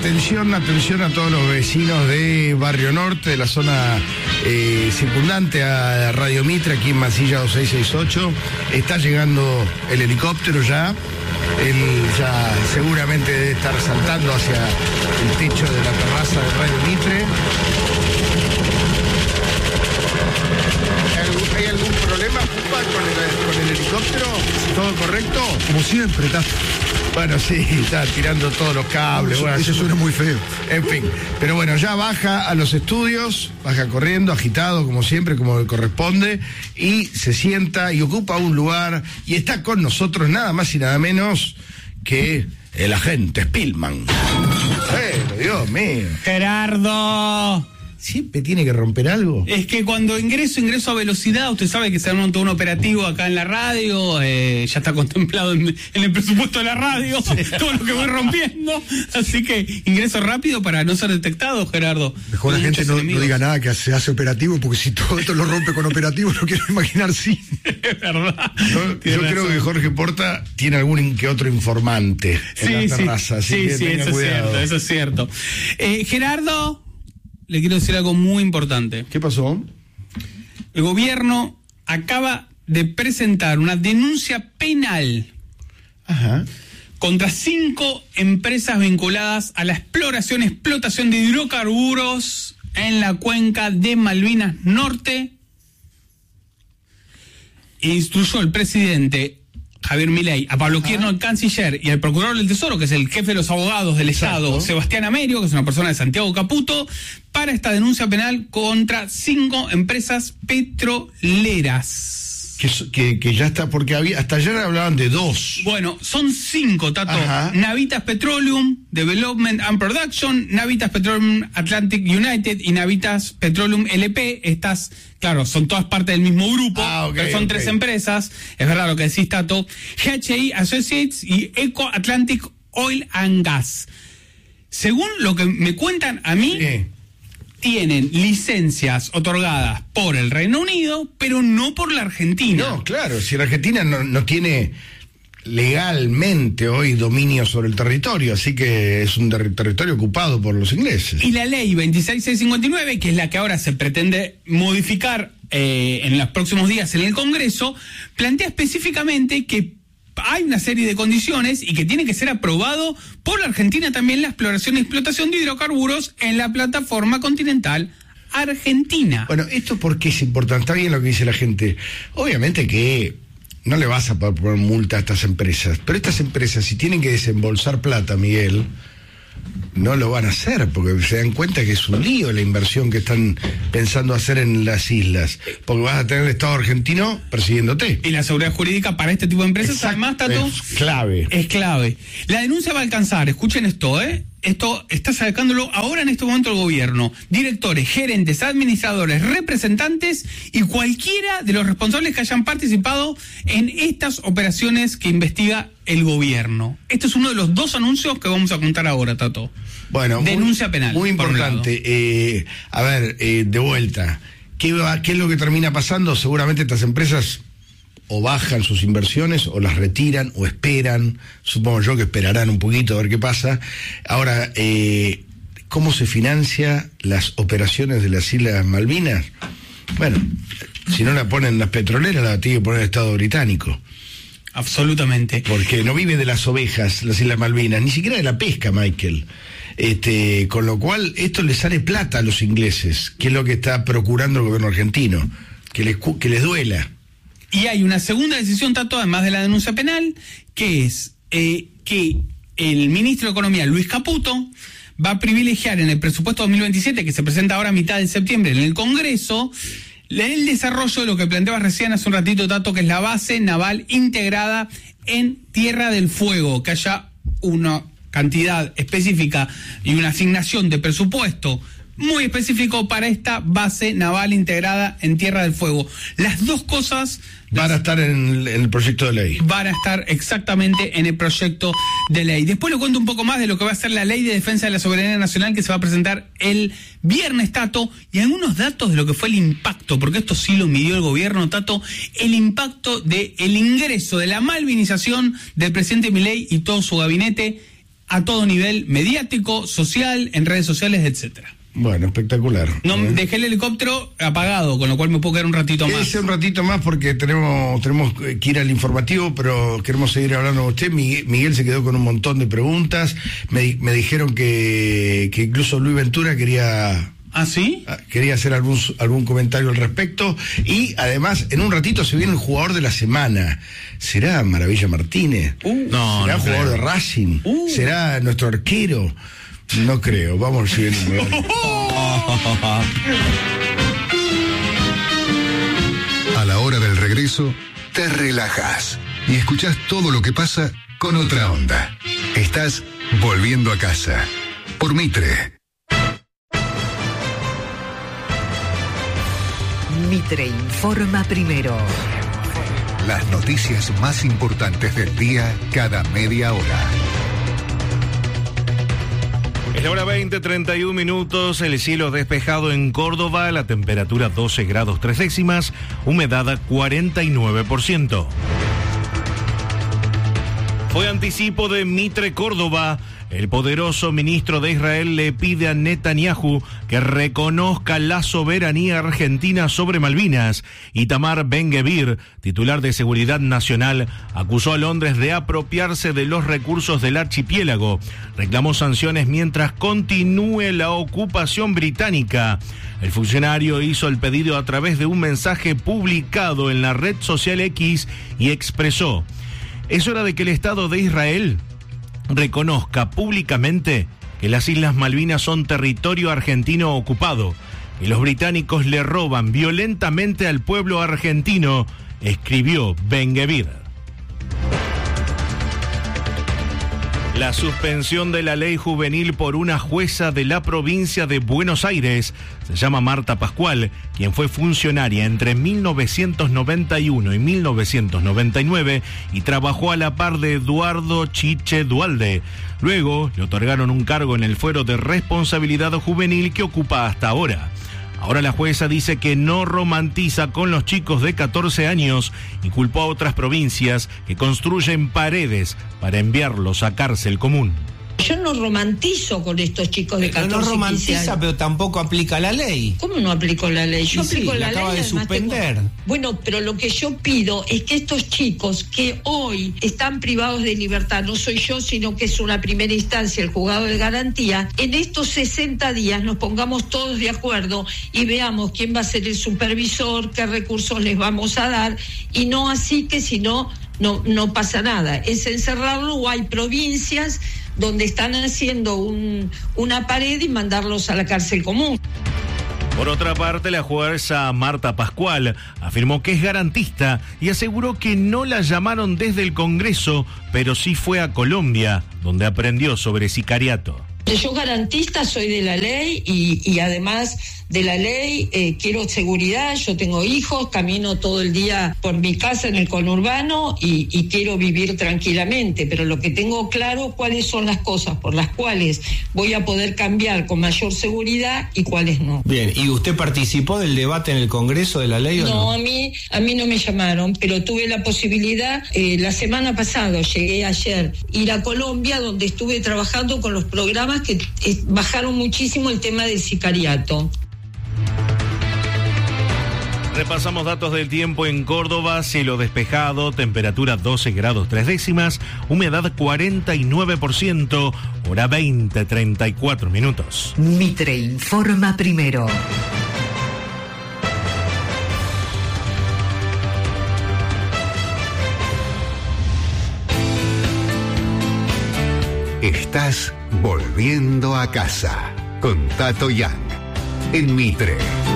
atención a todos los vecinos de Barrio Norte, de la zona circundante a Radio Mitre, aquí en Mansilla 2668. Está llegando el helicóptero ya. Él ya seguramente debe estar saltando hacia el techo de la terraza de Radio Mitre. ¿Hay algún problema, Pupa, con el helicóptero? ¿Todo correcto? Como siempre, está. Bueno, sí, está tirando todos los cables. Bueno, eso suena muy feo. En fin, pero bueno, ya baja a los estudios, baja corriendo, agitado como siempre, como corresponde, y se sienta y ocupa un lugar, y está con nosotros nada más y nada menos que el agente Spillman. Dios mío. Gerardo. ¿Siempre tiene que romper algo? Es que cuando ingreso a velocidad, usted sabe que se armó todo un operativo acá en la radio, ya está contemplado en el presupuesto de la radio, todo lo que voy rompiendo, así que ingreso rápido para no ser detectado, Gerardo. Mejor la gente no diga nada que se hace operativo, porque si todo esto lo rompe con operativo, no quiero imaginar si. Es verdad. Yo creo que Jorge Porta tiene algún que otro informante en la terraza, así que tenga cuidado. Eso es cierto. Gerardo, le quiero decir algo muy importante. ¿Qué pasó? El gobierno acaba de presentar una denuncia penal contra 5 empresas vinculadas a la explotación de hidrocarburos en la cuenca de Malvinas Norte. Instruyó el presidente Javier Milei a Pablo Quierno, el canciller, y al procurador del Tesoro, que es el jefe de los abogados del Estado, Sebastián Amerio, que es una persona de Santiago Caputo, para esta denuncia penal contra 5 empresas petroleras. Que ya está, porque hasta ayer hablaban de 2. Bueno, son 5, Tato. Navitas Petroleum Development and Production, Navitas Petroleum Atlantic United y Navitas Petroleum LP. Estas, claro, son todas parte del mismo grupo, pero son 3 empresas. Es verdad lo que decís, Tato. GHI Associates y Eco Atlantic Oil and Gas. Según lo que me cuentan a mí, tienen licencias otorgadas por el Reino Unido, pero no por la Argentina. No, claro, si la Argentina no tiene legalmente hoy dominio sobre el territorio, así que es un territorio ocupado por los ingleses. Y la ley 26659, que es la que ahora se pretende modificar en los próximos días en el Congreso, plantea específicamente que hay una serie de condiciones y que tiene que ser aprobado por la Argentina también la exploración y explotación de hidrocarburos en la plataforma continental argentina. Bueno, ¿esto por qué es importante? Está bien lo que dice la gente. Obviamente que no le vas a poner multa a estas empresas, pero estas empresas, si tienen que desembolsar plata, Miguel, no lo van a hacer, porque se dan cuenta que es un lío la inversión que están pensando hacer en las islas, porque vas a tener el Estado argentino persiguiéndote. Y la seguridad jurídica para este tipo de empresas, además, Tato, es clave. Es clave. La denuncia va a alcanzar, escuchen esto, esto está sacándolo ahora en este momento el gobierno, directores, gerentes, administradores, representantes y cualquiera de los responsables que hayan participado en estas operaciones que investiga el gobierno. Este es uno de los 2 anuncios que vamos a contar ahora, Tato. Bueno, denuncia penal. Muy importante. De vuelta, ¿qué es lo que termina pasando? Seguramente estas empresas o bajan sus inversiones, o las retiran, o esperan. Supongo yo que esperarán un poquito a ver qué pasa. Ahora, ¿cómo se financia las operaciones de las Islas Malvinas? Bueno, si no la ponen las petroleras, la tiene que poner el Estado británico. Absolutamente. Porque no vive de las ovejas, las Islas Malvinas, ni siquiera de la pesca, Michael. Con lo cual, esto les sale plata a los ingleses, que es lo que está procurando el gobierno argentino, que les duela. Y hay una segunda decisión, Tato, además de la denuncia penal, que es que el ministro de Economía, Luis Caputo, va a privilegiar en el presupuesto 2027, que se presenta ahora a mitad de septiembre en el Congreso, el desarrollo de lo que planteabas recién hace un ratito, Tato, que es la base naval integrada en Tierra del Fuego, que haya una cantidad específica y una asignación de presupuesto muy específico para esta base naval integrada en Tierra del Fuego. Las 2 cosas van a estar en el proyecto de ley. Van a estar exactamente en el proyecto de ley. Después le cuento un poco más de lo que va a ser la Ley de Defensa de la Soberanía Nacional, que se va a presentar el viernes, Tato, y algunos datos de lo que fue el impacto, porque esto sí lo midió el gobierno, Tato, el impacto del ingreso de la malvinización del presidente Milei y todo su gabinete a todo nivel mediático, social, en redes sociales, etcétera. Bueno, espectacular. No, dejé el helicóptero apagado, con lo cual me puedo quedar un ratito más. Un ratito más porque tenemos que ir al informativo, pero queremos seguir hablando con usted. Miguel se quedó con un montón de preguntas. Me dijeron que incluso Luis Ventura quería... ¿Ah, sí? Quería hacer algún comentario al respecto. Y además, en un ratito se viene el jugador de la semana. ¿Será Maravilla Martínez? No, ¿Será no jugador creo. de Racing? ¿Será nuestro arquero? No creo. Vamos al siguiente. A la hora del regreso, te relajás y escuchás todo lo que pasa con otra onda. Estás volviendo a casa por Mitre. Mitre informa primero. Las noticias más importantes del día cada media hora. Es la hora 20:31 minutos, el cielo despejado en Córdoba, la temperatura 12 grados 3 décimas, humedad 49%. Fue anticipo de Mitre Córdoba. El poderoso ministro de Israel le pide a Netanyahu que reconozca la soberanía argentina sobre Malvinas. Itamar Ben-Gvir, titular de Seguridad Nacional, acusó a Londres de apropiarse de los recursos del archipiélago. Reclamó sanciones mientras continúe la ocupación británica. El funcionario hizo el pedido a través de un mensaje publicado en la red social X y expresó: es hora de que el Estado de Israel reconozca públicamente que las Islas Malvinas son territorio argentino ocupado y los británicos le roban violentamente al pueblo argentino, escribió Ben-Gvir. La suspensión de la ley juvenil por una jueza de la provincia de Buenos Aires, se llama Marta Pascual, quien fue funcionaria entre 1991 y 1999 y trabajó a la par de Eduardo Chiche Duhalde. Luego le otorgaron un cargo en el fuero de responsabilidad juvenil que ocupa hasta ahora. Ahora la jueza dice que no romantiza con los chicos de 14 años y culpó a otras provincias que construyen paredes para enviarlos a cárcel común. Yo no romantizo con estos chicos de 14 Pero no 15 romantiza, años. pero tampoco aplica la ley. ¿Cómo no aplico la ley? Yo Y sí, aplico la la ley. acaba de además suspender. Bueno, pero lo que yo pido es que estos chicos que hoy están privados de libertad, no soy yo, sino que es una primera instancia, el juzgado de garantía, en estos 60 días nos pongamos todos de acuerdo y veamos quién va a ser el supervisor, qué recursos les vamos a dar, y no así que si no pasa nada. Es encerrarlo, o hay provincias donde están haciendo una pared y mandarlos a la cárcel común. Por otra parte, la jueza Marta Pascual afirmó que es garantista y aseguró que no la llamaron desde el Congreso, pero sí fue a Colombia, donde aprendió sobre sicariato. Yo garantista soy de la ley y además de la ley quiero seguridad. Yo tengo hijos, camino todo el día por mi casa en el conurbano y quiero vivir tranquilamente, pero lo que tengo claro cuáles son las cosas por las cuales voy a poder cambiar con mayor seguridad y cuáles no. Bien, ¿y usted participó del debate en el Congreso de la ley o no? No, a mí no me llamaron, pero tuve la posibilidad, la semana pasada, llegué ayer, ir a Colombia, donde estuve trabajando con los programas que bajaron muchísimo el tema del sicariato. Repasamos datos del tiempo en Córdoba: cielo despejado, temperatura 12 grados 3 décimas, humedad 49%, hora 20:34 minutos. Mitre informa primero. Estás volviendo a casa con Tato Yang en Mitre.